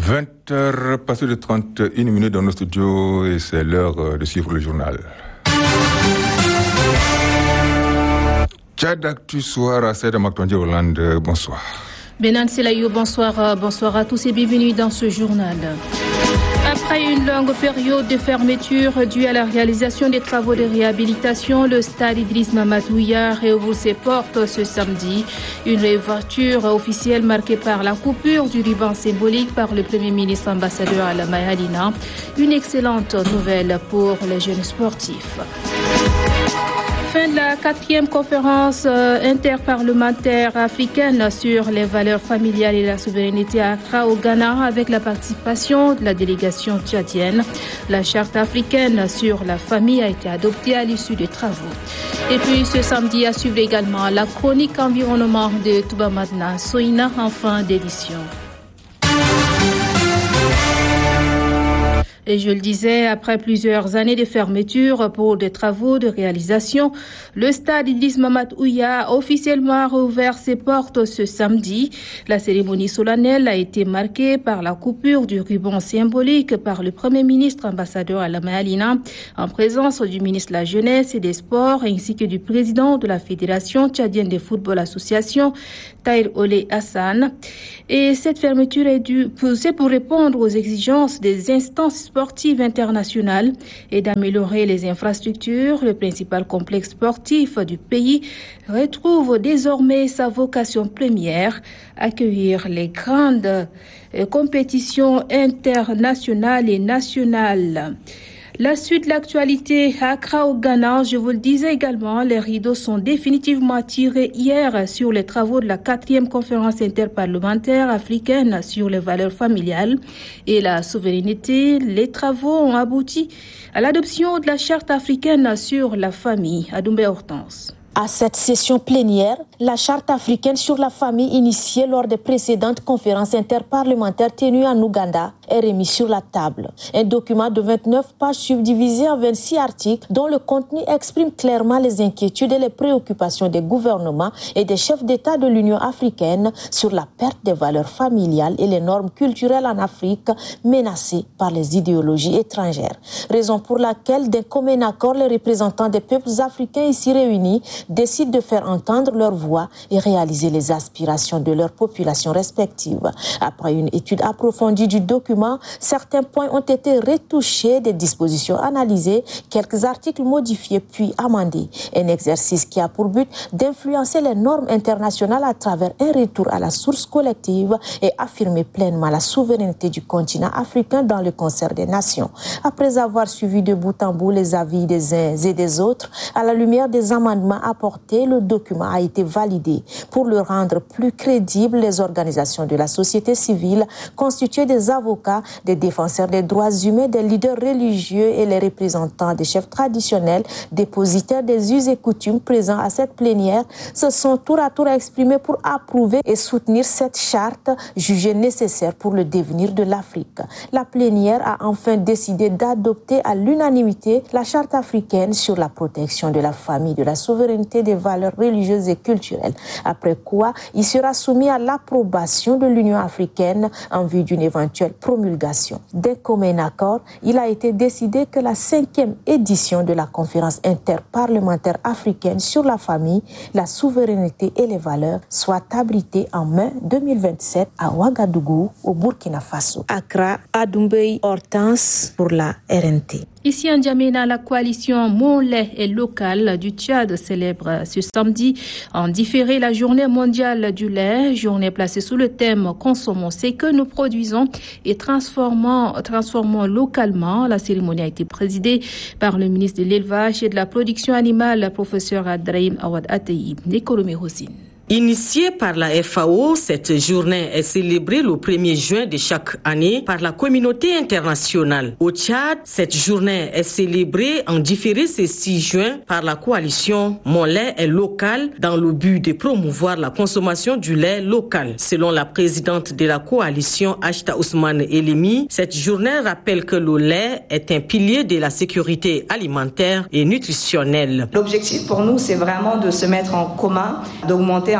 20h passé de 31 minutes dans nos studios et c'est l'heure de suivre le journal. Tchad Actu Soir à Saïda Maktondi Hollande, bonsoir. Benan Selayou, bonsoir. Bonsoir à tous et bienvenue dans ce journal. Après une longue période de fermeture due à la réalisation des travaux de réhabilitation, le stade Idriss Mamadouya réouvre ses portes ce samedi. Une réouverture officielle marquée par la coupure du ruban symbolique par le Premier ministre ambassadeur Alamay Alina. Une excellente nouvelle pour les jeunes sportifs. Fin de la 4e conférence interparlementaire africaine sur les valeurs familiales et la souveraineté à Accra au Ghana avec la participation de la délégation tchadienne. La charte africaine sur la famille a été adoptée à l'issue des travaux. Et puis ce samedi à suivre également la chronique environnement de Toubamadna Soina en fin d'édition. Et je le disais, après plusieurs années de fermeture pour des travaux de réalisation, le stade Idriss Mamadouya a officiellement rouvert ses portes ce samedi. La cérémonie solennelle a été marquée par la coupure du ruban symbolique par le Premier ministre ambassadeur Alamay Alina, en présence du ministre de la Jeunesse et des Sports ainsi que du président de la Fédération tchadienne de football association, Tahir Olé Hassan. Et cette fermeture est c'est pour répondre aux exigences des instances sportives internationales et d'améliorer les infrastructures. Le principal complexe sportif du pays retrouve désormais sa vocation première, accueillir les grandes compétitions internationales et nationales. La suite de l'actualité à Accra au Ghana, je vous le disais également, les rideaux sont définitivement tirés hier sur les travaux de la 4e conférence interparlementaire africaine sur les valeurs familiales et la souveraineté. Les travaux ont abouti à l'adoption de la charte africaine sur la famille. À Doumbé Hortense. À cette session plénière, la charte africaine sur la famille initiée lors des précédentes conférences interparlementaires tenues en Ouganda est remise sur la table. Un document de 29 pages subdivisé en 26 articles dont le contenu exprime clairement les inquiétudes et les préoccupations des gouvernements et des chefs d'État de l'Union africaine sur la perte des valeurs familiales et les normes culturelles en Afrique menacées par les idéologies étrangères. Raison pour laquelle, d'un commun accord, les représentants des peuples africains ici réunis décident de faire entendre leur voix et réaliser les aspirations de leurs populations respectives. Après une étude approfondie du document, certains points ont été retouchés, des dispositions analysées, quelques articles modifiés puis amendés. Un exercice qui a pour but d'influencer les normes internationales à travers un retour à la source collective et affirmer pleinement la souveraineté du continent africain dans le concert des nations. Après avoir suivi de bout en bout les avis des uns et des autres, à la lumière des amendements apportés, le document a été validé. Pour le rendre plus crédible, les organisations de la société civile, constituées des avocats, des défenseurs des droits humains, des leaders religieux et les représentants des chefs traditionnels, dépositaires des us et coutumes présents à cette plénière, se sont tour à tour exprimés pour approuver et soutenir cette charte jugée nécessaire pour le devenir de l'Afrique. La plénière a enfin décidé d'adopter à l'unanimité la charte africaine sur la protection de la famille, de la souveraineté des valeurs religieuses et culturelles, après quoi il sera soumis à l'approbation de l'Union africaine en vue d'une éventuelle promulgation. D'un commun accord, il a été décidé que la 5e édition de la conférence interparlementaire africaine sur la famille, la souveraineté et les valeurs soit abritée en mai 2027 à Ouagadougou, au Burkina Faso. Accra, Adoumbey, Hortense pour la RNT. Ici en N'Djamena, la coalition Mon lait et local du Tchad célèbre ce samedi en différé la journée mondiale du lait, journée placée sous le thème « Consommons ce que nous produisons et transformons localement ». La cérémonie a été présidée par le ministre de l'Élevage et de la Production animale, professeur Adraïm Awad Atei, Nékolomé Rosine. Initiée par la FAO, cette journée est célébrée le 1er juin de chaque année par la communauté internationale. Au Tchad, cette journée est célébrée en différé ce 6 juin par la coalition Mon lait est local dans le but de promouvoir la consommation du lait local. Selon la présidente de la coalition, Achta Ousmane Elimi, cette journée rappelle que le lait est un pilier de la sécurité alimentaire et nutritionnelle. L'objectif pour nous, c'est vraiment de se mettre en commun, d'augmenter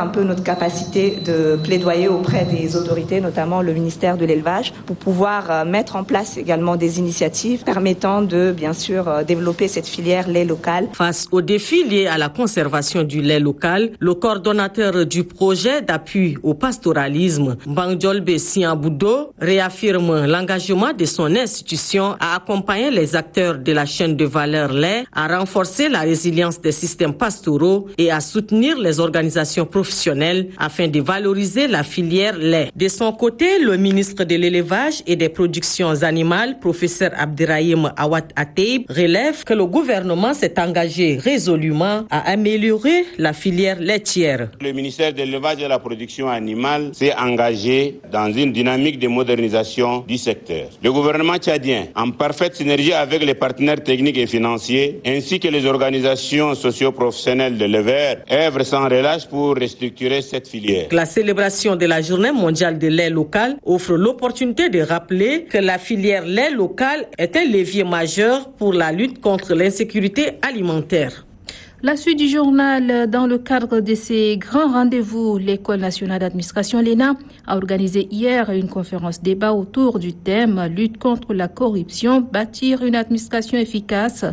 un peu notre capacité de plaidoyer auprès des autorités, notamment le ministère de l'Élevage, pour pouvoir mettre en place également des initiatives permettant de, bien sûr, développer cette filière lait local. Face aux défis liés à la conservation du lait local, le coordonnateur du projet d'appui au pastoralisme, Bangjolbe Siamboudo, réaffirme l'engagement de son institution à accompagner les acteurs de la chaîne de valeur lait, à renforcer la résilience des systèmes pastoraux et à soutenir les organisations professionnelles afin de valoriser la filière lait. De son côté, le ministre de l'Élevage et des Productions animales, professeur Abderrahim Awad Ateib, relève que le gouvernement s'est engagé résolument à améliorer la filière laitière. Le ministère de l'Élevage et de la Production animale s'est engagé dans une dynamique de modernisation du secteur. Le gouvernement tchadien, en parfaite synergie avec les partenaires techniques et financiers, ainsi que les organisations socio-professionnelles de l'éleveur, œuvrent sans relâche pour restructurer cette filière. La célébration de la Journée mondiale de lait local offre l'opportunité de rappeler que la filière lait local est un levier majeur pour la lutte contre l'insécurité alimentaire. La suite du journal, dans le cadre de ces grands rendez-vous, l'École nationale d'administration, l'ENA, a organisé hier une conférence débat autour du thème « Lutte contre la corruption, bâtir une administration efficace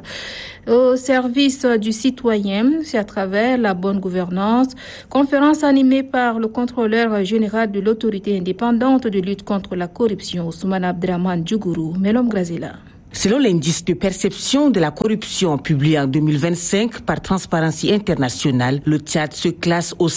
au service du citoyen ». C'est à travers la bonne gouvernance. Conférence animée par le contrôleur général de l'autorité indépendante de lutte contre la corruption, Ousmane Abdraman Djougourou. Melom Grazela. Selon l'indice de perception de la corruption publié en 2025 par Transparency International, le Tchad se classe au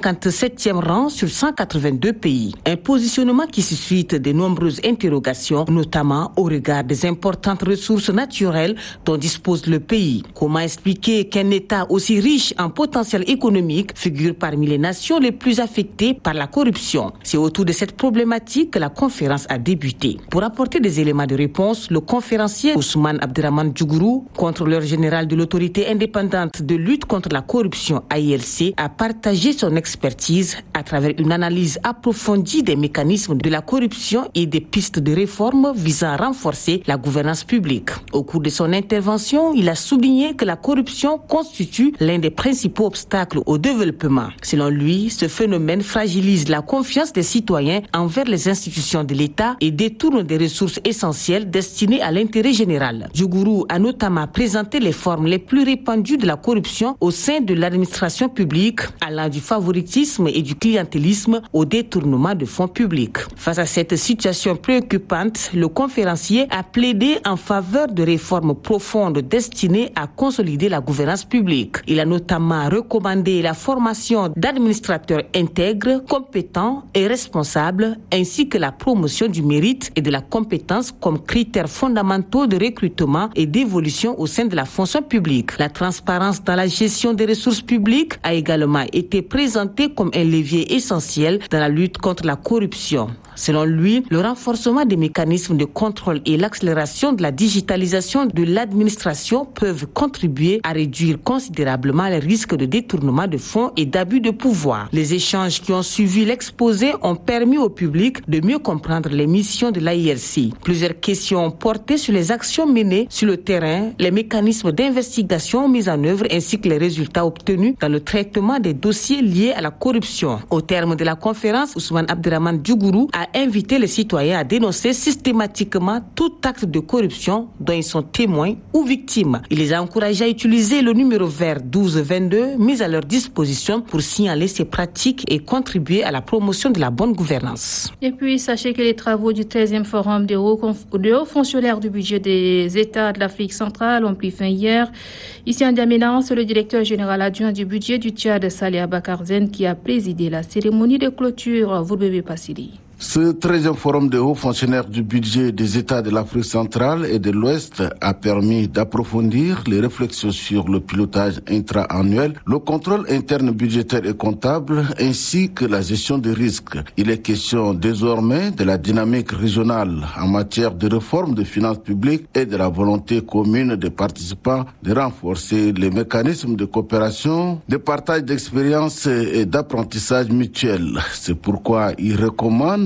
157e rang sur 182 pays. Un positionnement qui suscite de nombreuses interrogations, notamment au regard des importantes ressources naturelles dont dispose le pays. Comment expliquer qu'un État aussi riche en potentiel économique figure parmi les nations les plus affectées par la corruption? C'est autour de cette problématique que la conférence a débuté. Pour apporter des éléments de réponse, le conférencier Ousmane Abderrahman Djougourou, contrôleur général de l'autorité indépendante de lutte contre la corruption AILC, a partagé son expertise à travers une analyse approfondie des mécanismes de la corruption et des pistes de réforme visant à renforcer la gouvernance publique. Au cours de son intervention, il a souligné que la corruption constitue l'un des principaux obstacles au développement. Selon lui, ce phénomène fragilise la confiance des citoyens envers les institutions de l'État et détourne des ressources essentielles destinées à l'intérêt général. Djougourou a notamment présenté les formes les plus répandues de la corruption au sein de l'administration publique, allant du favoritisme et du clientélisme au détournement de fonds publics. Face à cette situation préoccupante, le conférencier a plaidé en faveur de réformes profondes destinées à consolider la gouvernance publique. Il a notamment recommandé la formation d'administrateurs intègres, compétents et responsables, ainsi que la promotion du mérite et de la compétence comme critères fondamentaux de recrutement et d'évolution au sein de la fonction publique. La transparence dans la gestion des ressources publiques a également été présentée comme un levier essentiel dans la lutte contre la corruption. Selon lui, le renforcement des mécanismes de contrôle et l'accélération de la digitalisation de l'administration peuvent contribuer à réduire considérablement les risques de détournement de fonds et d'abus de pouvoir. Les échanges qui ont suivi l'exposé ont permis au public de mieux comprendre les missions de l'AILC. Plusieurs questions ont porté sur les actions menées sur le terrain, les mécanismes d'investigation mis en œuvre ainsi que les résultats obtenus dans le traitement des dossiers liés à la corruption. Au terme de la conférence, Ousmane Abderrahman Djougourou a invité les citoyens à dénoncer systématiquement tout acte de corruption dont ils sont témoins ou victimes. Il les a encouragés à utiliser le numéro vert 1222 mis à leur disposition pour signaler ces pratiques et contribuer à la promotion de la bonne gouvernance. Et puis, sachez que les travaux du 13e forum des hauts fonctionnaires du budget des États de l'Afrique centrale ont pris fin hier. Ici en N'Djamena, c'est le directeur général adjoint du budget du Tchad, Saleh Abakarzen, qui a présidé la cérémonie de clôture. Vous bébé Passili. Ce 13e forum des hauts fonctionnaires du budget des États de l'Afrique centrale et de l'Ouest a permis d'approfondir les réflexions sur le pilotage intra-annuel, le contrôle interne budgétaire et comptable, ainsi que la gestion des risques. Il est question désormais de la dynamique régionale en matière de réforme des finances publiques et de la volonté commune des participants de renforcer les mécanismes de coopération, de partage d'expériences et d'apprentissage mutuel. C'est pourquoi il recommande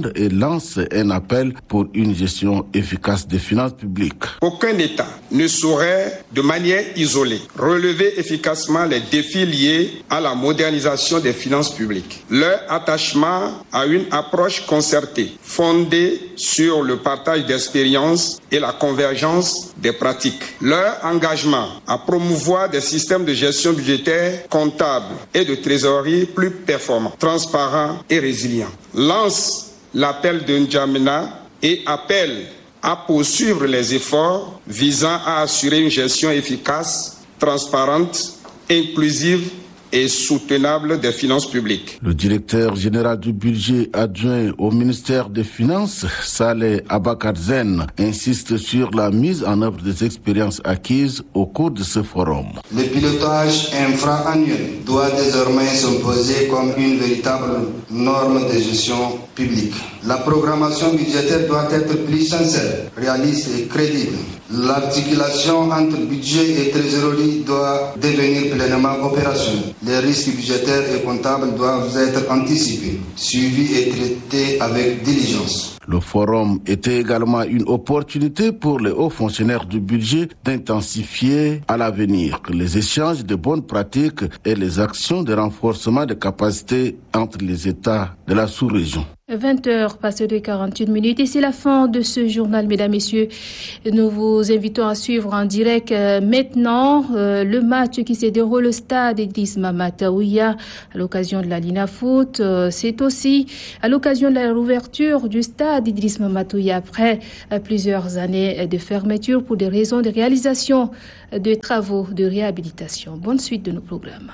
monde et lance un appel pour une gestion efficace des finances publiques. Aucun État ne saurait, de manière isolée, relever efficacement les défis liés à la modernisation des finances publiques. Leur attachement à une approche concertée, fondée sur le partage d'expériences et la convergence des pratiques. Leur engagement à promouvoir des systèmes de gestion budgétaire, comptable et de trésorerie plus performants, transparents et résilients. Lance l'appel de N'Djamena et appelle à poursuivre les efforts visant à assurer une gestion efficace, transparente, inclusive et soutenable des finances publiques. Le directeur général du budget adjoint au ministère des Finances, Saleh Abakarzen, insiste sur la mise en œuvre des expériences acquises au cours de ce forum. Le pilotage infra-annuel doit désormais s'imposer comme une véritable norme de gestion publique. La programmation budgétaire doit être plus sincère, réaliste et crédible. L'articulation entre budget et trésorerie doit devenir pleinement opérationnelle. Les risques budgétaires et comptables doivent être anticipés, suivis et traités avec diligence. Le forum était également une opportunité pour les hauts fonctionnaires du budget d'intensifier à l'avenir les échanges de bonnes pratiques et les actions de renforcement des capacités entre les États de la sous-région. 20h passées de 48 minutes et c'est la fin de ce journal, mesdames, messieurs. Nous vous invitons à suivre en direct maintenant le match qui se déroule au stade Idriss Mahamat Ouya à l'occasion de la Lina Foot. C'est aussi à l'occasion de la réouverture du stade Idriss Mahamat Ouya après plusieurs années de fermeture pour des raisons de réalisation de travaux de réhabilitation. Bonne suite de nos programmes.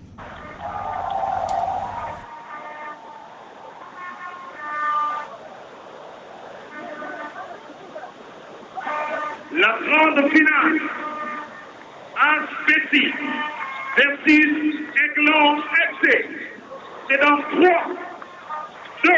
La grande finale, Aspesi versus Aiglon FC. C'est dans 3, 2,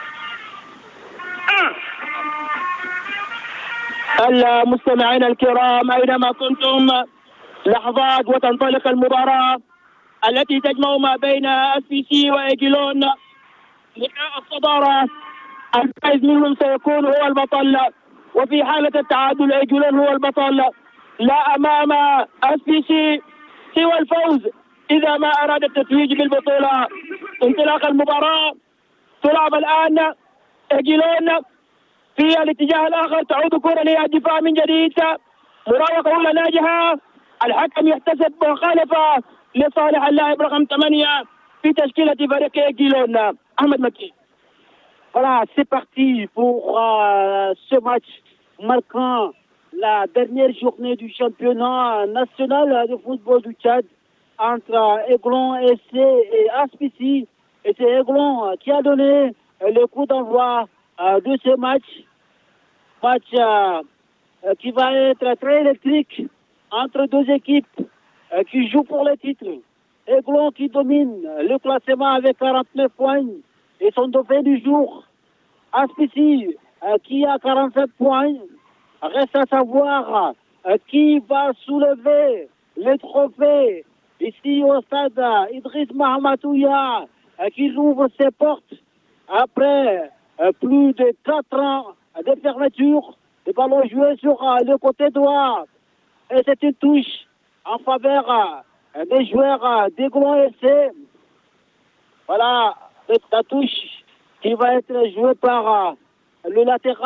1. المستمعين الكرام أينما كنتم لحظات وتنطلق المباراة التي تجمع ما بين SPC وإيجلون لقاء الصدارة. الفائز منهم سيكون هو البطل، وفي حالة التعادل إيجلون هو البطل. لا أمام SPC سوى الفوز إذا ما أراد التتويج بالبطولة. انطلاق المباراة تلعب الآن. إيجلون في الاتجاه الآخر تعود كرة للدفاع من جديد. مراوغة أولى ناجحة. الحكم يحتسب مخالفة لصالح اللاعب رقم 8 في تشكيلة فريق إيجلون. أحمد مكي. Voilà, c'est parti pour ce match marquant la dernière journée du championnat national de football du Tchad entre Aiglon SC et SPC. Et c'est Aiglon qui a donné le coup d'envoi de ce match. Match qui va être très électrique entre deux équipes qui jouent pour le titre. Aiglon qui domine le classement avec 49 points et son dauphin du jour. SPC qui a 47 points. Reste à savoir qui va soulever le trophée ici au stade Idriss Mahamat Ouya qui ouvre ses portes après plus de 4 ans de fermeture. Le ballon joué sur le côté droit et c'est une touche en faveur des joueurs d'Aiglon SC. Voilà la touche qui va être jouée par le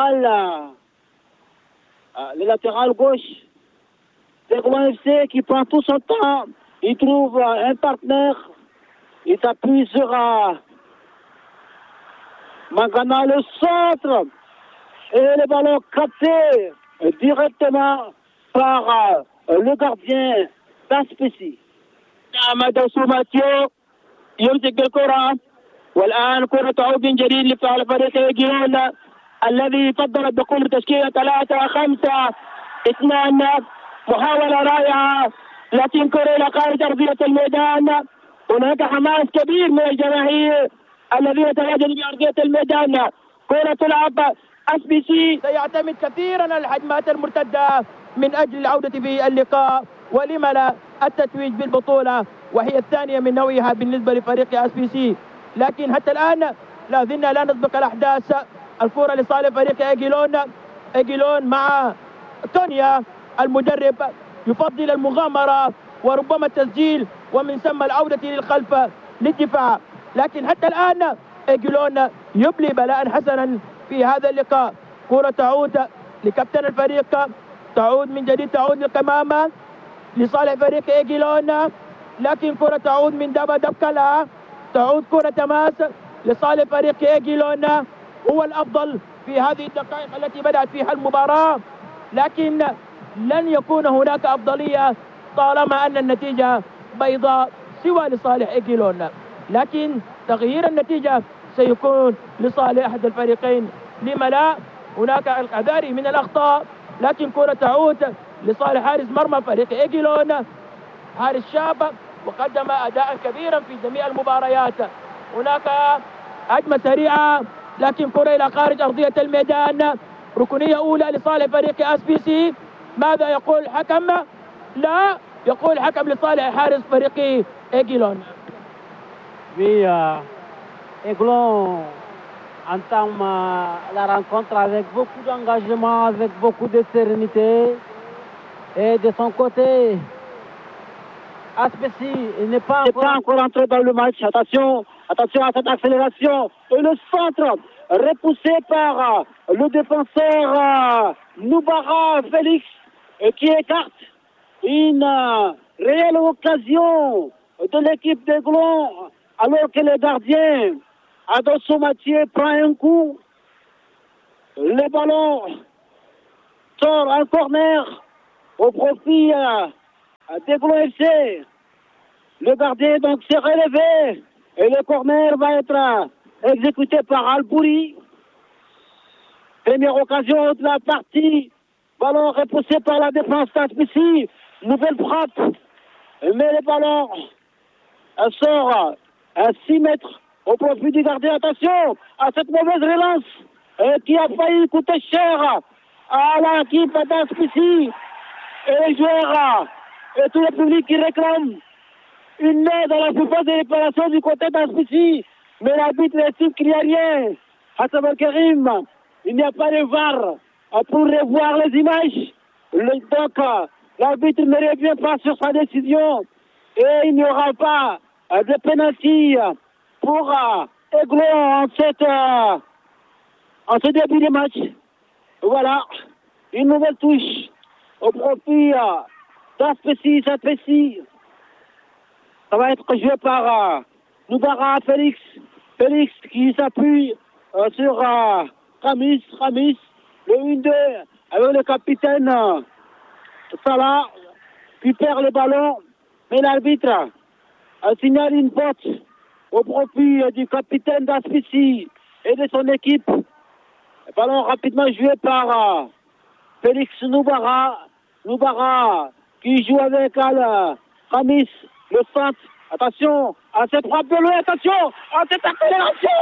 latéral gauche d'Aiglon FC qui prend tout son temps. Il trouve un partenaire. Il s'appuie sur Mangana, le centre. Et le ballon capté directement par le gardien d'SPC. أحمد سوماتيو يمسك بالكرة والآن كرة تعود من جديد لفعل فريق إيجلون الذي فضل الدخول بتشكيلة 3-5-2. محاولة رائعة لكن كرة إلى خارج أرضية الميدان. هناك حماس كبير من الجماهير الذين تواجدوا بأرضية الميدان. كرة تلعب SPC سيعتمد كثيرا على الهجمات المرتدة من أجل العودة في اللقاء ولم لا التتويج بالبطولة وهي الثانية من نوعها بالنسبة لفريق SPC. لكن حتى الآن لا زلنا لا نسبق الأحداث. الكرة لصالح فريق إيجيلون مع تونيا. المدرب يفضل المغامرة وربما التسجيل ومن ثم العودة للخلف للدفاع، لكن حتى الآن إيجيلون يبلي بلاء حسنا في هذا اللقاء. كرة تعود لكابتن الفريق، تعود من جديد، تعود للقمامة لصالح فريق إيجيلون، لكن كرة تعود من دابا دبكلا، تعود كرة تماس لصالح فريق إيجيلون. هو الأفضل في هذه الدقائق التي بدأت فيها المباراة، لكن لن يكون هناك أفضلية طالما أن النتيجة بيضاء سوى لصالح إيجيلون، لكن تغيير النتيجة سيكون لصالح أحد الفريقين. لما لا؟ هناك الحذر من الأخطاء، لكن كرة تعود لصالح حارس مرمى فريق إيجيلون، حارس شاب وقدم أداء كبيرا في جميع المباريات. هناك هجمة سريعة لكن كرة إلى خارج أرضية الميدان. ركنية أولى لصالح فريق SPC. ماذا يقول الحكم؟ لا، يقول الحكم لصالح حارس فريق إيجيلون. Oui, Aiglon entame la rencontre avec beaucoup d'engagement, avec beaucoup de sérénité. Et de son côté, Aspesi n'est pas encore entré dans le match. Attention à cette accélération. Et le centre repoussé par le défenseur Noubara Félix qui écarte une réelle occasion de l'équipe d'Aiglon alors que le gardien Adosso Mathieu prend un coup. Le ballon sort en corner au profit d'Aiglon FC. Le gardien donc s'est relevé et le corner va être exécuté par Albouri. Première occasion de la partie. Ballon repoussé par la défense d'Aspisi. Nouvelle frappe. Mais le ballon sort à 6 mètres au profit du gardien. Attention à cette mauvaise relance qui a failli coûter cher à l'équipe d'Aspisi. Et les joueurs et tout le public qui réclame une aide dans la surface de réparation du côté d'Aspisi. Mais l'arbitre estime qu'il n'y a rien. Hassan Al-Karim, il n'y a pas de VAR pour revoir les images. Donc, l'arbitre ne revient pas sur sa décision. Et il n'y aura pas de pénalty pour Aiglon en ce début de match. Voilà, une nouvelle touche au profit d'Aspesi. Ça va être joué par Noubara Félix. Félix qui s'appuie sur Ramis, le 1-2 avec le capitaine Salah qui perd le ballon. Mais l'arbitre signale une faute au profit du capitaine d'Aspisi et de son équipe. Le ballon rapidement joué par Félix Noubara. Noubara qui joue avec Ramis, le centre. Attention à cette frappe de loin, attention à cette accélération.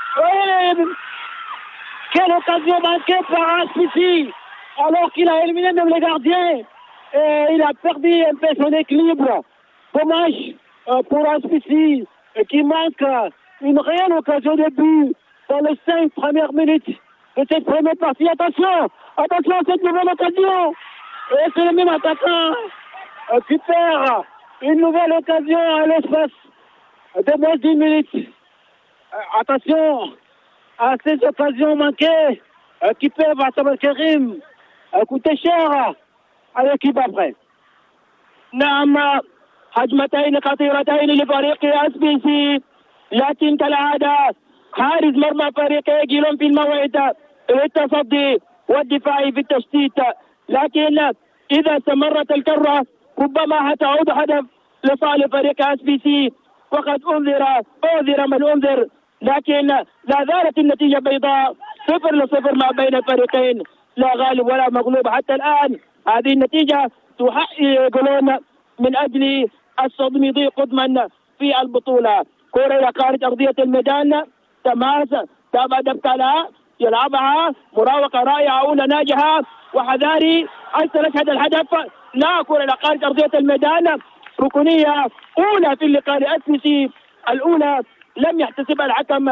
Quelle occasion manquée par Aspisi alors qu'il a éliminé même les gardiens. Et il a perdu un peu son équilibre. Dommage pour Aspisi qui manque une réelle occasion de but dans les 5 premières minutes de cette première partie. Attention à cette nouvelle occasion. Et c'est le même attaquant qui perd une nouvelle occasion à l'espace de moins d'1 minute. Attention à ces occasions manquées qui peuvent à Sabal Karim coûter cher à l'équipe après. نعم هجمتين خطيرتين لفريق SPC، لكن كالعادة حارس مرمى فريق إيجيلون في الموعد للتصدي والدفاع في التشتيت، لكن إذا استمرت الكرة ربما هتعود هدف لصالح فريق SPC. وقد أنذر من أنذر، لكن لا زالت النتيجة بيضاء 0-0 ما بين الفريقين، لا غالب ولا مغلوب حتى الآن. هذه النتيجة تحقق جولون من أجل الصدم ضيق قدما في البطولة. كرة إلى خارج أرضية الميدان، تماس تابع دبكالا يلعبها، مراوغة رائعة أولى ناجحة وحذاري أن نشهد الهدف. لا، كرة إلى خارج أرضية الميدان، ركنية أولى في اللقاء لأسبسي. الأولى لم يحتسبها الحكم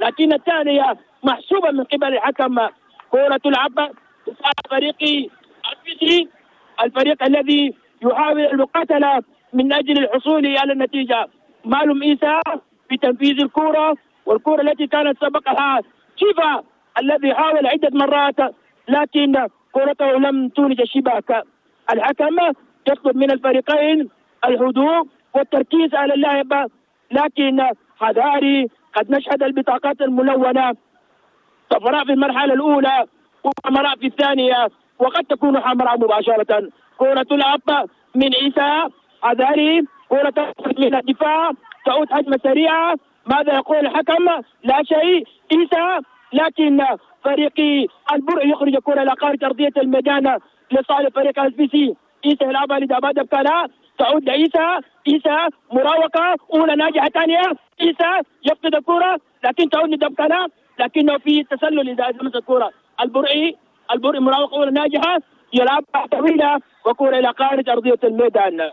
لكن الثانية محسوبة من قبل الحكم. كرة تلعب فريق الفيسي، الفريق الذي يحاول المقاتلة من أجل الحصول على النتيجة. معلوم إيسا في تنفيذ الكرة، والكرة التي كانت سبقها شيفا الذي حاول عدة مرات لكن كرته لم تولد الشباك. الحكم يطلب من الفريقين الهدوء والتركيز على اللعب، لكن حذاري قد نشهد البطاقات الملونة، صفراء في المرحلة الأولى وحمراء في الثانية، وقد تكون حمراء مباشرة. كرة تلعب من عيسى، حذاري، كرة من الدفاع، تعود هجمة سريعة. ماذا يقول الحكم؟ لا شيء. عيسى، لكن فريق البرع يخرج كرة إلى خارج أرضية الميدان لصالح فريق الفيسي. عيسى يلعبها لدابا دبكالا، تعود لعيسى. عيسى مراوغة أولى ناجحة، ثانية عيسى يفقد الكرة لكن تعود لدبكالا، لكنه في تسلل إذا أزمت الكرة. البرعي مراوغة أولى ناجحة، يلعبها طويلة وكرة إلى خارج أرضية الميدان.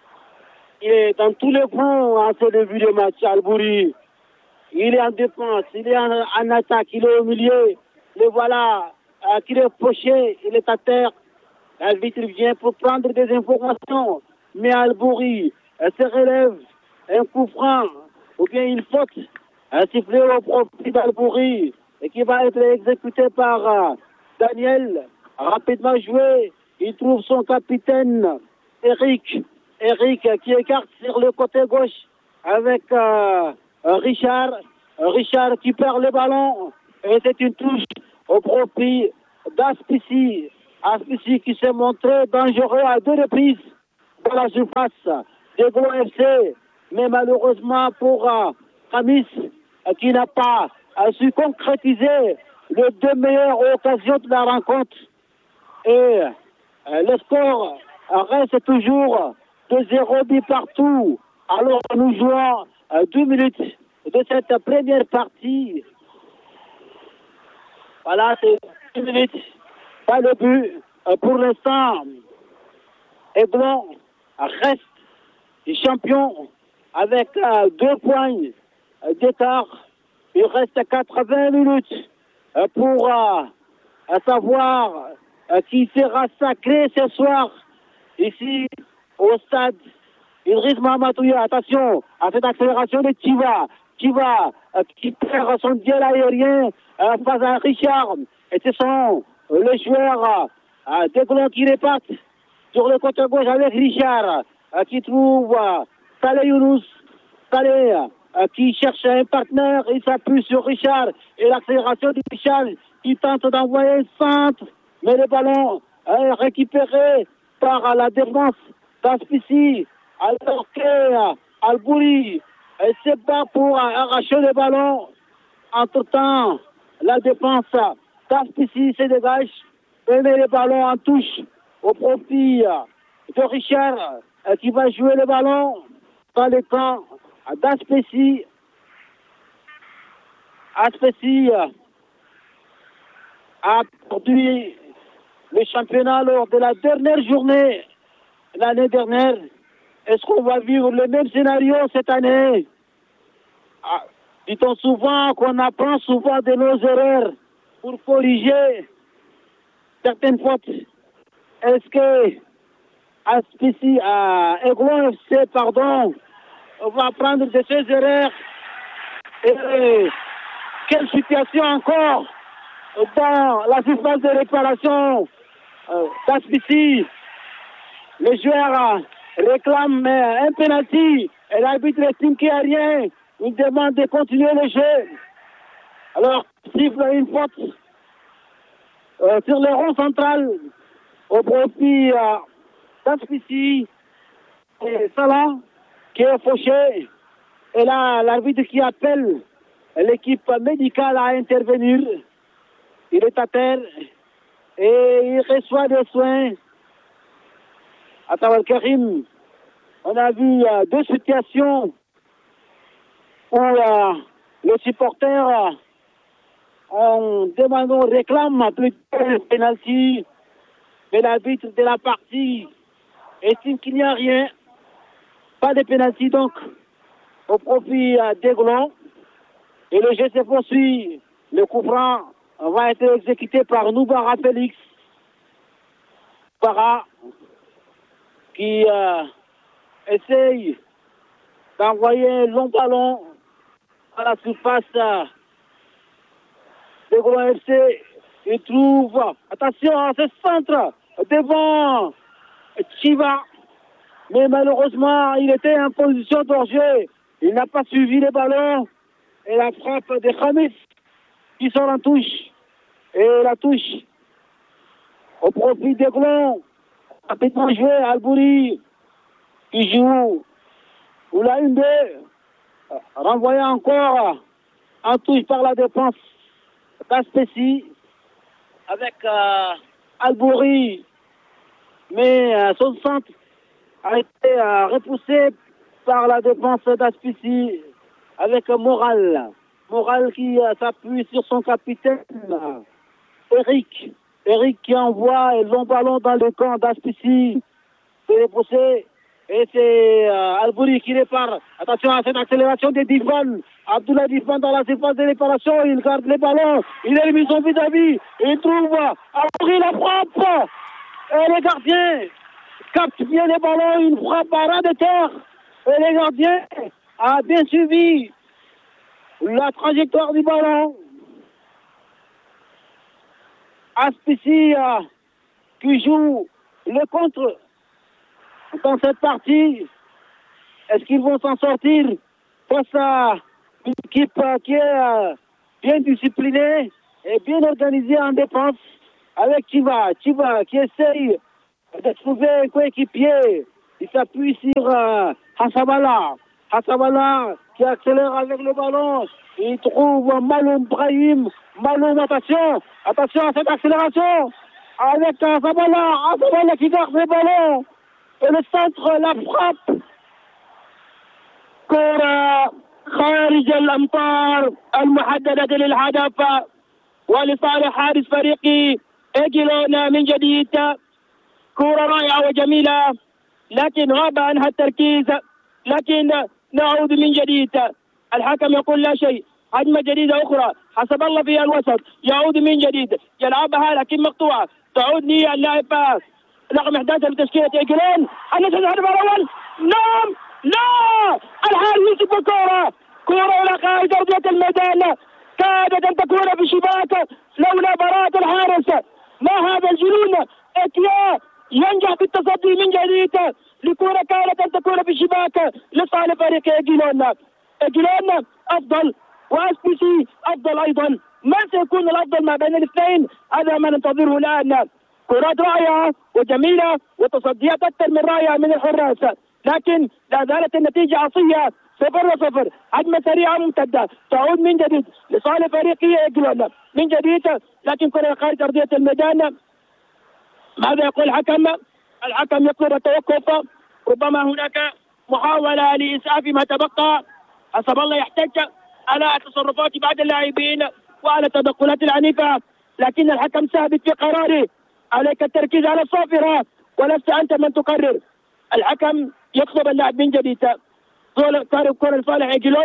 Et dans tous les points en ce début de match, Albouri, il est en défense, il est en attaque, il est au milieu. Le voilà, qu'il est fauché, il est à terre. L'arbitre vient pour prendre des informations. Mais Albouri se relève, un coup franc, ou bien une faute, sifflé au profit d'Albouri, et qui va être exécuté par Daniel. Rapidement joué, il trouve son capitaine, Eric qui écarte sur le côté gauche avec Richard. Richard qui perd le ballon et c'est une touche au profit d'Aspici. Aspici qui s'est montré dangereux à 2 reprises dans la surface de Glo FC. Mais malheureusement pour Kamis qui n'a pas su concrétiser les 2 meilleures occasions de la rencontre. Et le score reste toujours de 0 but partout. Alors nous jouons 2 minutes de cette première partie. Voilà, c'est 2 minutes. Pas le but. Pour l'instant, Aiglon reste champion avec 2 points d'écart. Il reste 80 minutes pour savoir qui sera sacré ce soir ici au stade Idriss Mahamatouya. Attention à cette accélération de Chiva qui perd son duel aérien face à Richard. Et ce sont les joueurs d'Aiglon qui repartent sur le côté gauche avec Richard qui trouve Saleh Younous. Saleh qui cherche un partenaire, il s'appuie sur Richard et l'accélération de Richard qui tente d'envoyer un centre, mais le ballon est récupéré par la défense d'Aspici, alors que Albouri se bat pour arracher le ballon. Entre-temps, la défense d'Aspici se dégage et met le ballon en touche au profit de Richard qui va jouer le ballon dans le camp d'Aspici. Aspici a perdu le championnat lors de la dernière journée l'année dernière. Est-ce qu'on va vivre le même scénario cette année? Dit-on souvent qu'on apprend souvent de nos erreurs pour corriger certaines fautes. Est-ce que Aspici, Aiglon FC, on va apprendre de ces erreurs? Et quelle situation encore dans la surface de réparation d'Aspici? Le joueur réclame un penalty et l'arbitre estime qu'il n'y a rien. Il demande de continuer le jeu. Alors, siffle une faute sur le rond central au profit d'Aspici. Et Salah qui est fauché. Et là, l'arbitre qui appelle l'équipe médicale à intervenir. Il est à terre et il reçoit des soins. À Tawal Karim, on a vu 2 situations où les supporters réclament plutôt le penalty, mais l'arbitre de la partie estime qu'il n'y a rien. Pas de penalty donc au profit d'Aiglon. Et le jeu se poursuit. Le coup franc va être exécuté par Noubara Félix. Noubara qui essaye d'envoyer un long ballon à la surface de Gouin FC. Il trouve, attention à ce centre devant Chiva. Mais malheureusement, il était en position d'orger. Il n'a pas suivi les ballons. Et la frappe de Khamis qui sort en touche. Et la touche au profit d'Aiglon. Rapidement joué, Albouri qui joue. Ou la 1-2. Renvoyé encore en touche par la défense d'Aspesi avec Albouri. Mais son centre a été repoussé par la défense d'Aspesi avec Moral. Moral qui s'appuie sur son capitaine, Eric. Eric qui envoie un long ballon dans le camp d'Aspesi. C'est repoussé. Et c'est Albouri qui répare. Attention à cette accélération des Difan. Abdoulaye Difan dans la surface de réparation. Il garde les ballons. Il élimine son vis-à-vis. Il trouve Albouri la frappe. Et les gardiens captent bien les ballons. Une frappe à ras de terre. Et les gardiens a bien suivi la trajectoire du ballon. Aspesi qui joue le contre dans cette partie. Est-ce qu'ils vont s'en sortir face à une équipe qui est bien disciplinée et bien organisée en défense avec Chiva qui essaye de trouver un coéquipier. Il s'appuie sur Hassabala qui accélère avec le ballon. Il trouve Maloum Brahim. Maloum, attention à cette accélération avec Hassabala qui garde le ballon. Et le centre, la frappe. كرة خارج الأمطار المحددة للهدف ولصالح حارس فريق إيجلون من جديد. كرة رائعة وجميلة لكن غاب عنها التركيز. لكن نعود من جديد. الحكم يقول لا شيء. هجمة جديدة أخرى. حسب الله في الوسط. يعود من جديد. يلعبها لكن مقطوعة. تعود لي اللاعب رقم 11 بتشكيلة إيجلون. النجم الهدف الأول. نعم لا الحارس يمسك الكرة. كرة إلى خارج أرضية الميدان. كادت أن تكون في شباك لولا براءة الحارس. ما هذا الجنون. إكيا ينجح بالتصدي من جديد لكرة كانت أن تكون في شباك لصالح فريق إيجلون. إيجلون أفضل وأسبيسي أفضل أيضا. ما سيكون الأفضل ما بين الاثنين؟ هذا ما ننتظره الآن. كرات رائعة وجميلة وتصديات أكثر من رائعة من الحراس. لكن لا زالت النتيجة عصية 0-0. هجمة سريعة ممتدة تعود من جديد لصالح فريق إيجلون من جديد. لكن كرة خارج أرضية الميدان. ماذا يقول الحكم؟ الحكم يطلب التوقف. ربما هناك محاولة لإسعاف ما تبقى. حسب الله يحتاج على التصرفات بعض اللاعبين وعلى التدخلات العنيفة. لكن الحكم ثابت في قراره. عليك التركيز على الصافرة ولست أنت من تقرر. الحكم يطلب اللاعب من جديد. طارق كرة لصالح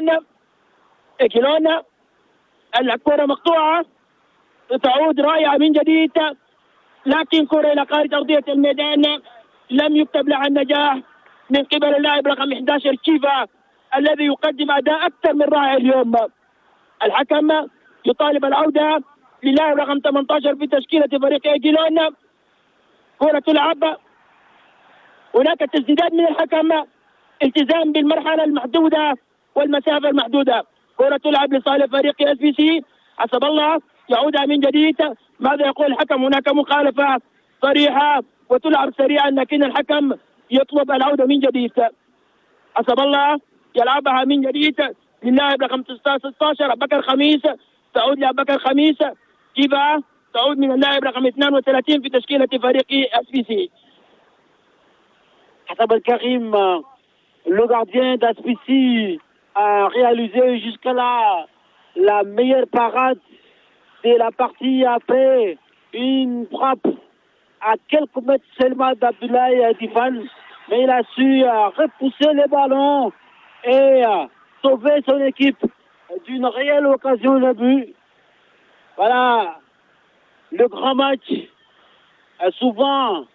إيجلون. الكرة مقطوعة. تعود رائعة من جديد. لكن كرة إلى خارج أرضية الميدان. لم يكتب لها النجاح من قبل اللاعب رقم 11 تشيفا الذي يقدم أداء أكثر من رائع اليوم. الحكم يطالب العودة للاعب رقم 18 في تشكيلة فريق إيجلون. كرة تلعب. هناك تسديدات من الحكم. التزام بالمرحلة المحدودة والمسافة المحدودة. كرة تلعب لصالح فريق SBC. حسب الله يعودها من جديد. ماذا يقول الحكم؟ هناك مخالفة صريحة وتلعب سريعا لكن الحكم يطلب العودة من جديد. حسب الله يلعبها من جديد للاعب رقم 16 بكر خميس. تعود لبكر خميس. جيبها تعود من اللاعب رقم 32 في تشكيلة فريق SBC. حسب الكريم le gardien d'Aspisi a réalisé jusqu'à là la meilleure parade de la partie après une frappe à quelques mètres seulement d'Abdoulaye Difan. Mais il a su repousser les ballons et sauver son équipe d'une réelle occasion de but. Voilà, le grand match, souvent,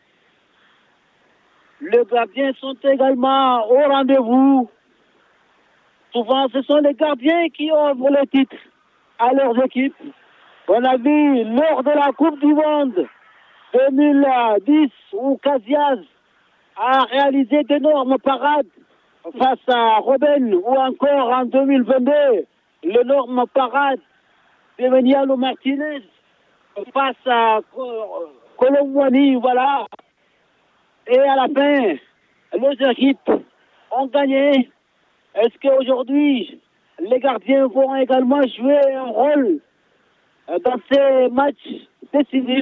les gardiens sont également au rendez-vous. Souvent, ce sont les gardiens qui offrent le titre à leurs équipes. On a vu lors de la Coupe du Monde 2010 où Casillas a réalisé d'énormes parades face à Robben, ou encore en 2022 l'énorme parade de Emiliano Martinez face à Colomboigny, voilà. Et à la fin, les équipes ont gagné. Est-ce qu'aujourd'hui, les gardiens vont également jouer un rôle dans ces matchs décisifs?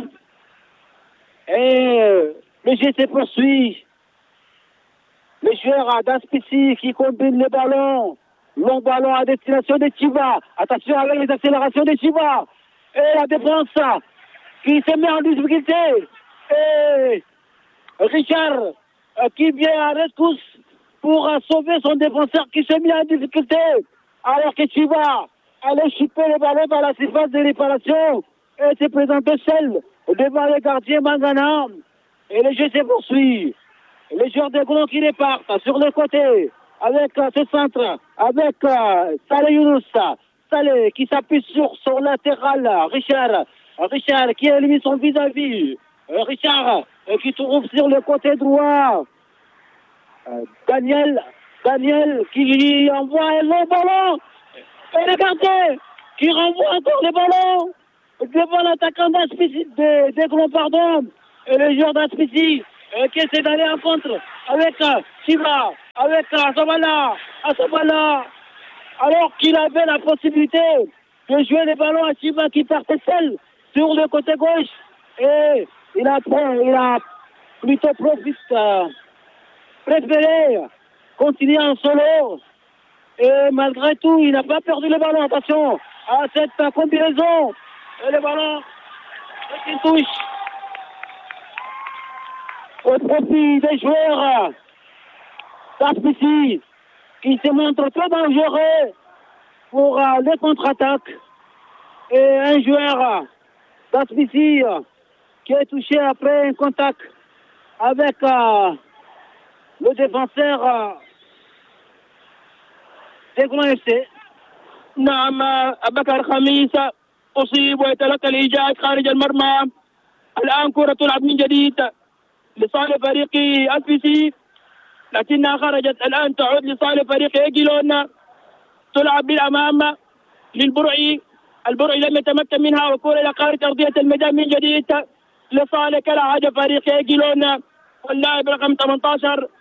Et le jeu se poursuit. Le joueur d'Aspici qui combine les ballons. Long ballon à destination de Chiba. Attention avec les accélérations de Chiba. Et la défense qui se met en difficulté. Et Richard qui vient à rescousse pour sauver son défenseur qui s'est mis en difficulté. Alors que Chiba allait chipper le ballon dans la surface de réparation et se présenter seul devant le gardien Mangana. Et le jeu se poursuit. Les joueurs de Gounon qui repartent sur le côté avec ce centre, avec Saleh Younous. Saleh qui s'appuie sur son latéral, Richard qui élimine son vis-à-vis. Richard qui trouve sur le côté droit. Daniel qui envoie un long ballon. Et le gardien qui renvoie encore le ballon devant l'attaquant d'Aspici, de Gounon, pardon. Et le joueur d'Aspici qui essaie d'aller en contre avec Chiba, avec Asabala, alors qu'il avait la possibilité de jouer les ballons à Chiba qui partait seul sur le côté gauche. Et il a plutôt préféré continuer en solo. Et malgré tout, il n'a pas perdu le ballon. Attention à cette combinaison. Et le ballon qui touche au profit des joueurs d'Aspici qui se montrent très dangereux pour les contre-attaques. Et un joueur d'Aspici qui est touché après un contact avec le défenseur de Gounon FC. نعم بكر خميس أصيب ويتلقى الإيجاد خارج المرمى. الآن كرة تلعب من جديد لصالح فريق أسبيسي لكنها خرجت. الآن تعود لصالح فريق إيجيلون. تلعب للأمام للبرعي. البرعي لم يتمكن منها وكرة إلى خارج أرضية الميدان من جديد لصالح كلاعب فريق إيجيلون. واللاعب رقم 18